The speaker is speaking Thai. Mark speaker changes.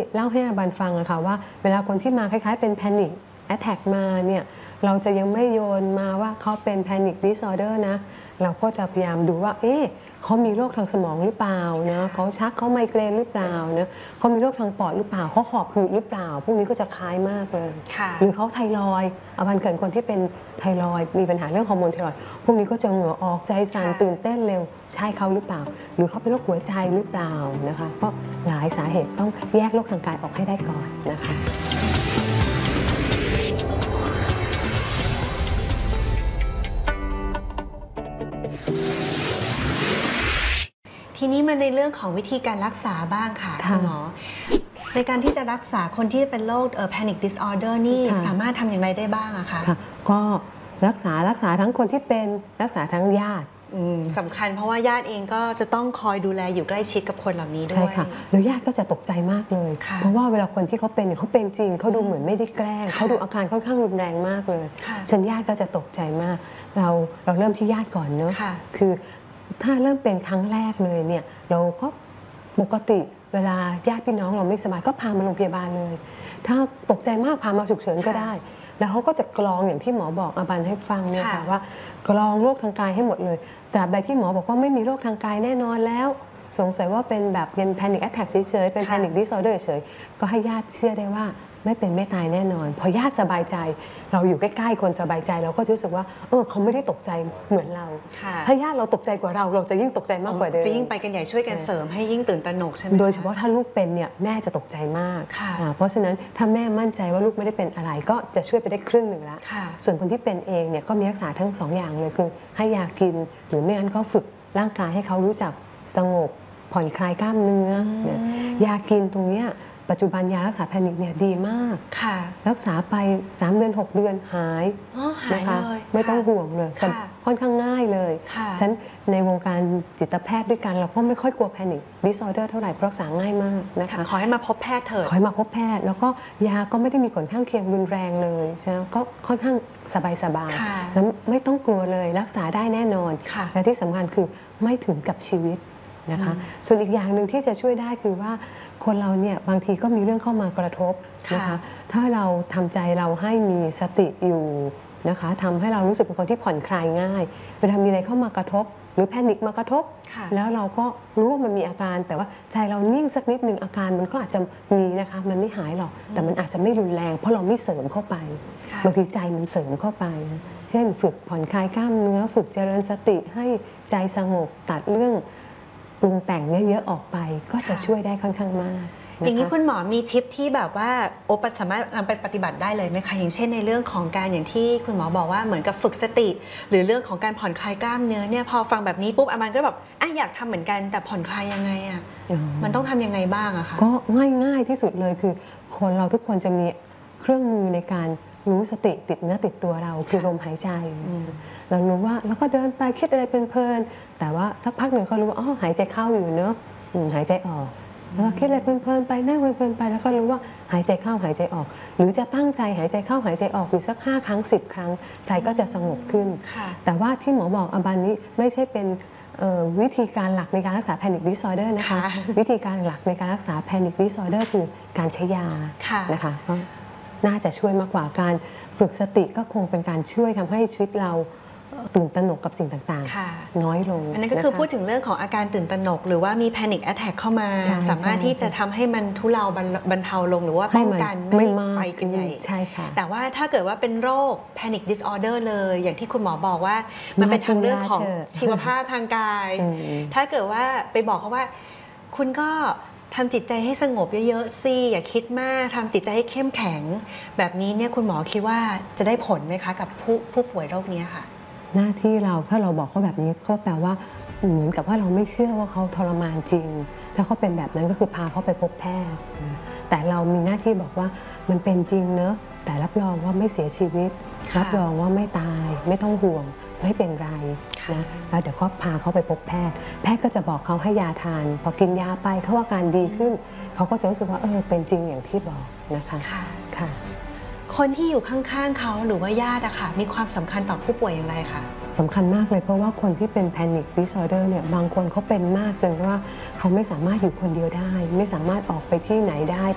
Speaker 1: เล่าให้อาบันฟังอะค่ะว่าเวลาคนที่มาคล้ายๆเป็น Panic Attack มาเนี่ยเราจะยังไม่โยนมาว่าเขาเป็น Panic Disorder นะเราก็จะพยายามดูว่าเขามีโรคทางสมองหรือเปล่านะเขาชักเขาไมเกรนหรือเปล่านะเขามีโรคทางปอดหรือเปล่าเขาหอบหืดหรือเปล่าพวกนี้ก็จะคล้ายมากเลยหรือเขาไทรอยด์อาบันเกิดคนที่เป็นไทรอยด์มีปัญหาเรื่องฮอร์โมนไทรอยด์พวกนี้ก็จะเหงื่อออกใจสั่นตื่นเต้นเร็วใช่เขาหรือเปล่าหรือเขาเป็นโรคหัวใจหรือเปล่านะคะก็หลายสาเหตุต้องแยกโรคทางกายออกให้ได้ก่อนนะคะ
Speaker 2: ทีนี้มาในเรื่องของวิธีการรักษาบ้างค่ะคุณหมอในการที่จะรักษาคนที่เป็นโรคPanic Disorder นี่สามารถทำอย่างไรได้บ้างอะคะ
Speaker 1: ก็รักษาทั้งคนที่เป็นรักษาทั้งญาติ
Speaker 2: สำคัญเพราะว่าญาติเองก็จะต้องคอยดูแลอยู่ใกล้ชิดกับคนเหล่านี้ด้วย
Speaker 1: ใช่ค่ะแล้วญาติก็จะตกใจมากเลยเพราะว่าเวลาคนที่เขาเป็นจริงเขาดูเหมือนไม่ได้แกล้งเขาดูอาการค่อนข้างรุนแรงมากเลยฉันญาติก็จะตกใจมากเราเริ่มที่ญาติก่อนเนอะคือถ้าเริ่มเป็นครั้งแรกเลยเนี่ยเราก็ปกติเวลาญาติพี่น้องเราไม่สบายก็พามาโรงพยาบาลเลยถ้าตกใจมากพามาฉุกเฉินก็ได้แล้วเขาก็จะกรองอย่างที่หมอบอกอาบันให้ฟังเนี่ยค่ะว่ากรองโรคทางกายให้หมดเลยตราบใดที่หมอบอกว่าไม่มีโรคทางกายแน่นอนแล้วสงสัยว่าเป็นแบบเป็น Panic Attack เฉยๆเป็น Panic Disorder เฉยๆก็ให้ญาติเชื่อได้ว่าไม่เป็นไม่ตายแน่นอนพอญาติสบายใจเราอยู่ใกล้ๆคนสบายใจเราก็รู้สึกว่าเขาไม่ได้ตกใจเหมือนเราถ้าญาติเราตกใจกว่าเราจะยิ่งตกใจมากกว่าเดิม
Speaker 2: จะยิ่งไปกันใหญ่ช่วยกันเสริมให้ยิ่งตื่นตระหนกใช่ไหม
Speaker 1: โดยเฉพาะถ้าลูกเป็นเนี่ยแม่จะตกใจมากเพราะฉะนั้นถ้าแม่มั่นใจว่าลูกไม่ได้เป็นอะไรก็จะช่วยไปได้ครึ่งหนึ่งแล้วส่วนคนที่เป็นเองเนี่ยก็มีรักษาทั้ง2 อย่างเลยคือให้ยากินหรือไม่งั้นก็ฝึกร่างกายให้เขารู้จักสงบผ่อนคลายกล้ามเนื้อยากินตรงเนี้ยปัจจุบันยารักษาแพนิคเนี่ยดีมากรักษาไป3 เดือน 6 เดือนหายนะคะไม่ต้องห่วงเลยค่อนข้างง่ายเลยฉันในวงการจิตแพทย์ด้วยกันเราก็ไม่ค่อยกลัวแพนิคดิสออเดอร์เท่าไหร่รักษาง่ายมากนะคะ
Speaker 2: ขอให้มาพบแพทย์เถิด
Speaker 1: ขอให้มาพบแพทย์แล้วก็ยาก็ไม่ได้มีผลข้างเคียงรุนแรงเลยใช่ไหมก็ค่อนข้างสบายๆแล้วไม่ต้องกลัวเลยรักษาได้แน่นอนและที่สำคัญคือไม่ถึงกับชีวิตนะคะส่วนอีกอย่างหนึ่งที่จะช่วยได้คือว่าคนเราเนี่ยบางทีก็มีเรื่องเข้ามากระทบนะคะถ้าเราทำใจเราให้มีสติอยู่นะคะทำให้เรารู้สึกเป็นคนที่ผ่อนคลายง่ายเวลามีอะไรเข้ามากระทบหรือแพนิคมากระทบแล้วเราก็รู้ว่ามันมีอาการแต่ว่าใจเรานิ่งสักนิดหนึ่งอาการมันก็อาจจะมีนะคะมันไม่หายหรอกแต่มันอาจจะไม่รุนแรงเพราะเราไม่เสริมเข้าไปบางทีใจมันเสริมเข้าไปเช่นฝึกผ่อนคลายกล้ามเนื้อฝึกเจริญสติให้ใจสงบตัดเรื่องปรุงแต่งเยอะๆออกไปก็จะช่วยได้ค่อนข้างมาก
Speaker 2: อย่างนี้คุณหมอมีทิปที่แบบว่าสามารถนำไปปฏิบัติได้เลยไหมคะอย่างเช่นในเรื่องของการอย่างที่คุณหมอบอกว่าเหมือนกับฝึกสติหรือเรื่องของการผ่อนคลายกล้ามเนื้อเนี่ยพอฟังแบบนี้ปุ๊บอามันก็แบบอยากทำเหมือนกันแต่ผ่อนคลายยังไงอ่ะมันต้องทำยังไงบ้างอะคะ
Speaker 1: ก็ง่ายที่สุดเลยคือคนเราทุกคนจะมีเครื่องมือในการรู้สติติดเนื้อติดตัวเราคือลมหายใจเรารู้ว่าเราก็เดินไปคิดอะไรเพลินๆแต่ว่าสักพักหนึ่งก็รู้ว่าหายใจเข้าอยู่เนอะหายใจออกแล้วคิดอะไรเพลินๆไปนั่งเพลินๆไปแล้วก็รู้ว่าหายใจเข้าหายใจออกหรือจะตั้งใจหายใจเข้าหายใจออกอยู่สัก5 ครั้ง10 ครั้งใจก็จะสงบขึ้นแต่ว่าที่หมอบอกอาบันนี้ไม่ใช่เป็นวิธีการหลักในการรักษา Panic Disorder นะคะวิธีการหลักในการรักษา Panic Disorder คือการใช้ยานะคะน่าจะช่วยมากกว่าการฝึกสติก็คงเป็นการช่วยทำให้ชีวิตเราตื่นตระหนกกับสิ่งต่างๆน้อยลง
Speaker 2: อันนั้นก็คือพูดถึงเรื่องของอาการตื่นตระหนกหรือว่ามี Panic Attack เข้ามาสามารถที่จะทำให้มันทุเลาบรรเทาลงหรือว่าป้องกันไม่ไปกันใหญ่
Speaker 1: ใช่ค่ะ
Speaker 2: แต่ว่าถ้าเกิดว่าเป็นโรค Panic Disorder เลยอย่างที่คุณหมอบอกว่ามันเป็นทางเรื่องของชีวภาพทางกายถ้าเกิดว่าไปบอกเขาว่าคุณก็ทำจิตใจให้สงบเยอะๆสิอย่าคิดมากทำจิตใจให้เข้มแข็งแบบนี้เนี่ยคุณหมอคิดว่าจะได้ผลไหมคะกับผู้ป่วยโรคนี้ค่ะ
Speaker 1: หน้าที่เราถ้าเราบอกเขาแบบนี้ก็แปลว่าเหมือนกับว่าเราไม่เชื่อว่าเขาทรมานจริงถ้าเขาเป็นแบบนั้นก็คือพาเขาไปพบแพทย์แต่เรามีหน้าที่บอกว่ามันเป็นจริงเนอะแต่รับรองว่าไม่เสียชีวิตรับรองว่าไม่ตายไม่ต้องห่วงไม่เป็นไรนะแล้วเดี๋ยวก็พาเขาไปพบแพทย์แพทย์ก็จะบอกเขาให้ยาทานพอกินยาไปเขาอาการดีขึ้นเขาก็จะรู้สึกว่าเป็นจริงอย่างที่บอกนะคะค่ะ
Speaker 2: คนที่อยู่ข้างๆเขาหรือว่าญาติอะค่ะมีความสำคัญต่อผู้ป่วยอย่างไรคะ
Speaker 1: สำคัญมากเลยเพราะว่าคนที่เป็น Panic Disorder เนี่ยบางคนเขาเป็นมากจนว่าเขาไม่สามารถอยู่คนเดียวได้ไม่สามารถออกไปที่ไหนได้